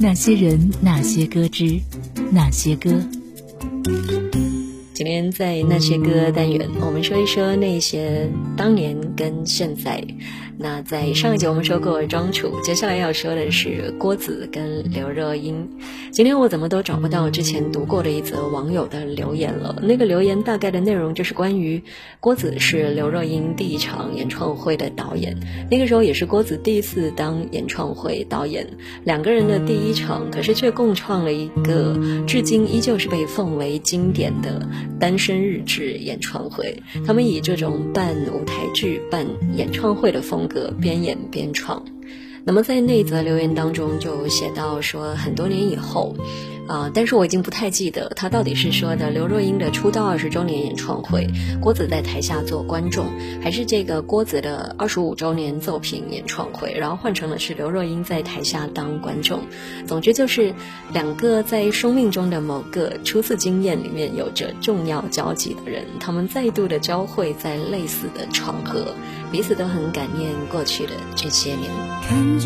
那些人，那些歌之那些歌。 今天在那些歌单元，我们说一说那些当年跟现在。那在上一集我们说过庄楚，接下来要说的是郭子跟刘若英。今天我怎么都找不到之前读过的一则网友的留言了，那个留言大概的内容就是关于郭子是刘若英第一场演唱会的导演，那个时候也是郭子第一次当演唱会导演，两个人的第一场可是却共创了一个至今依旧是被奉为经典的单身日志演唱会。他们以这种办舞台剧办演唱会的风格边演边唱。那么在那则留言当中就写到说，很多年以后但是我已经不太记得他到底是说的刘若英的出道20周年演唱会，郭子在台下做观众，还是这个郭子的25周年奏品演唱会，然后换成了是刘若英在台下当观众。总之就是两个在生命中的某个初次经验里面有着重要交集的人，他们再度的交汇在类似的场合，彼此都很感念过去的这些年。